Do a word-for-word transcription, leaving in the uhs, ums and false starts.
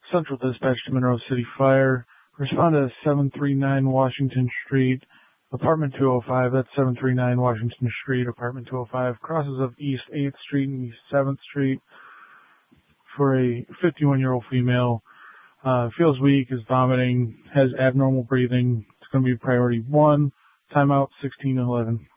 Central Dispatch to Monroe City Fire. Respond to seven three nine Washington Street, apartment two oh five. That's seven three nine Washington Street, apartment two oh five. Crosses of East eighth Street and East seventh Street for a fifty-one-year-old female. Uh, feels weak, is vomiting, has abnormal breathing. It's going to be priority one. Timeout sixteen eleven.